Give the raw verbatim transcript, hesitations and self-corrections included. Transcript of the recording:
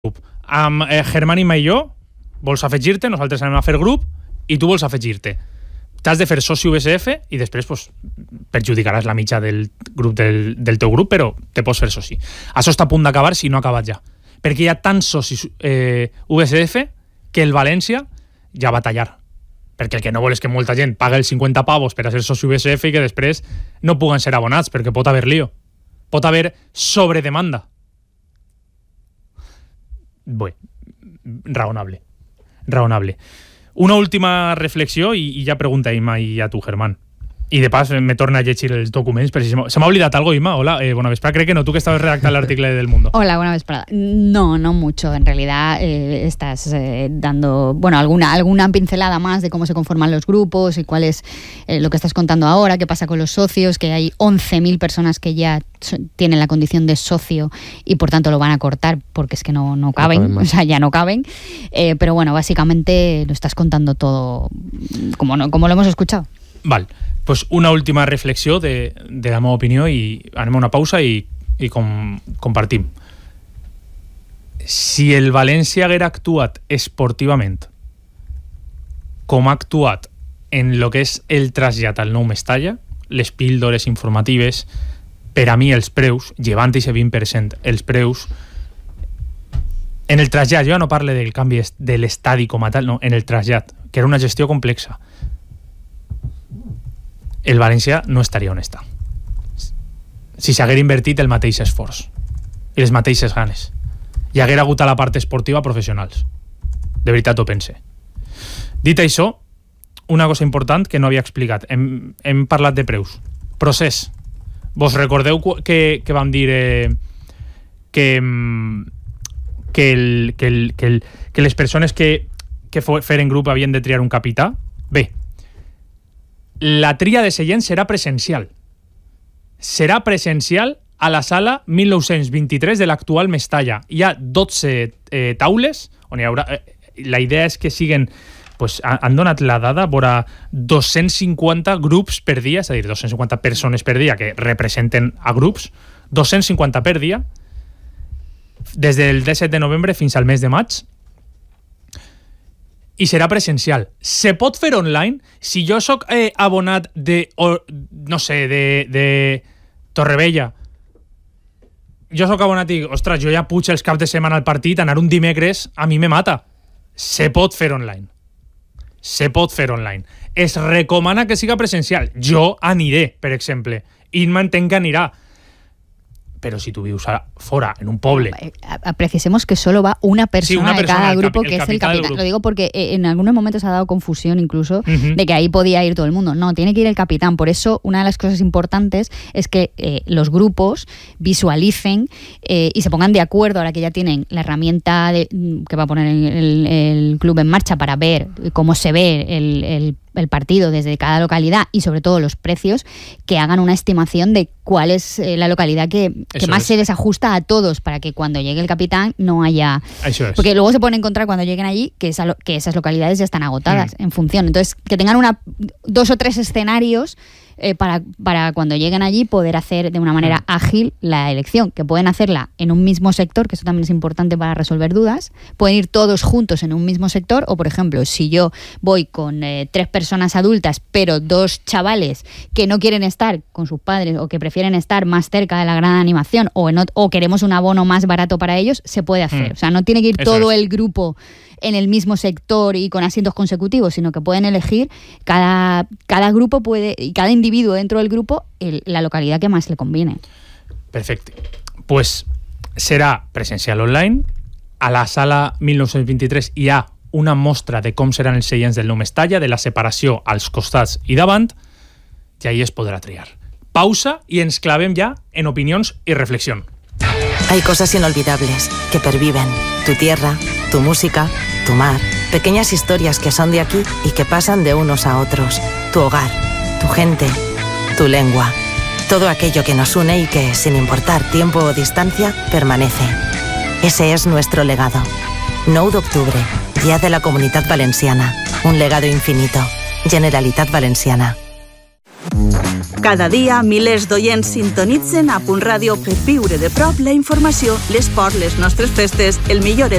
Amb eh, Germán i jo vols afegir-te, nosaltres anem a fer grup i tu vols afegir-te. T'has de fer soci U S F i després pues, perjudicaràs la mitja del grup del, del teu grup, però te pots fer soci. Això està a punt d'acabar si no ha acabat ja. Perquè hi ha tants socis eh, U S F que el València ja va tallar. Perquè el que no vol és que molta gent paga els cinquanta pavos per a ser soci U S F i que després no puguen ser abonats, perquè pot haver lío. Pot haver sobredemanda. Bé, raonable. Raonable. Una última reflexió i, i ja pregunta Imma i a tu, Germán. I de pas me torna a llegir els documents, però si se m'ha oblidat algo, Imma. Hola, eh, bona vesprada. Crec que no, tú que estabas redactando el artículo del Mundo. Hola, buena vesprada. No, no mucho. En realidad eh, estás eh, dando, bueno, alguna, alguna pincelada más de cómo se conforman los grupos y cuál es eh, lo que estás contando ahora, qué pasa con los socios, que hay once mil personas que ya tienen la condición de socio y por tanto lo van a cortar porque es que no, no caben, no caben o sea, ya no caben. Eh, pero bueno, básicamente lo estás contando todo como, no, como lo hemos escuchado. Val. Pues una última reflexió de, de la meva opinió i anem a una pausa i, i com, compartim. Si el València haguera actuat esportivament com ha actuat en lo que és el trasllat al nou Mestalla, les píldores informatives, per a mi els preus, llevant aquest vint per cent, els preus, en el trasllat, jo no parlo del canvi de l'estadi com a tal, no, en el trasllat, que era una gestió complexa, el València no estaria on està. Si s'haguera invertit el mateix esforç i les mateixes ganes i haguera hagut a la part esportiva professionals. De veritat ho pense. Dit això, una cosa important que no havia explicat. Hem, hem parlat de preus. Procés. Vos recordeu que, que vam dir eh, que, que, el, que, el, que, el, que les persones que, que feren grup havien de triar un capità? Bé, la tria de seients serà presencial. Serà presencial a la sala mil nou-cents vint-i-tres de l'actual Mestalla. Hi ha dotze eh, taules, on hi haurà... Eh, la idea és que siguen... Pues, han donat la dada, vora dos-cents cinquanta grups per dia, és a dir, dos-cents cinquanta persones per dia que representen a grups, dos-cents cinquanta per dia, des del disset de novembre fins al mes de maig, i serà presencial. Se pot fer online? Si jo sóc eh, abonat de, o, no sé, de, de Torrevella, jo sóc abonat i, ostres, jo ja puig els caps de setmana al partit, anar un dimecres, a mi me mata. Se pot fer online. Se pot fer online. Es recomana que siga presencial. Jo aniré, per exemple. Imma entenc que anirà. Pero si tú vives fuera, en un poble... Precisemos que solo va una persona, sí, una persona de cada grupo, que es el capitán. Lo digo porque en algunos momentos ha dado confusión incluso uh-huh. de que ahí podía ir todo el mundo. No, tiene que ir el capitán. Por eso una de las cosas importantes es que eh, los grupos visualicen eh, y se pongan de acuerdo, ahora que ya tienen la herramienta de, que va a poner el, el club en marcha para ver cómo se ve el, el el partido desde cada localidad y sobre todo los precios, que hagan una estimación de cuál es eh, la localidad que, que más es. se les ajusta a todos, para que cuando llegue el capitán no haya... Eso es. Porque luego se pueden encontrar cuando lleguen allí que, esa, que esas localidades ya están agotadas mm. en función. Entonces, que tengan una dos o tres escenarios eh, para, para cuando lleguen allí poder hacer de una manera mm. ágil la elección, que pueden hacerla en un mismo sector, que eso también es importante para resolver dudas, pueden ir todos juntos en un mismo sector, o por ejemplo, si yo voy con eh, tres personas adultas, pero dos chavales que no quieren estar con sus padres o que prefieren estar más cerca de la gran animación, o, en, o queremos un abono más barato para ellos, se puede hacer. Mm. O sea, no tiene que ir eso todo es. el grupo en el mismo sector y con asientos consecutivos, sino que pueden elegir, cada, cada grupo puede, y cada individuo dentro del grupo, el, la localidad que más le conviene. Perfecte. Pues serà presencial online. A la sala mil nou-cents vint-i-tres hi ha una mostra de com seran els seients del nou Mestalla, de la separació als costats i davant, i ahí es podrà triar. Pausa i ens clavem ja en opinions i reflexió. Hay cosas inolvidables que perviven. Tu tierra, tu música, tu mar. Pequeñas historias que son de aquí y que pasan de unos a otros. Tu hogar, tu gente, tu lengua. Todo aquello que nos une y que, sin importar tiempo o distancia, permanece. Ese es nuestro legado. nou d'octubre, Día de la Comunitat Valenciana. Un legado infinito. Generalitat Valenciana. Cada dia, milers d'oients sintonitzen a Punt Ràdio per viure de prop la informació, l'esport, les nostres festes, el millor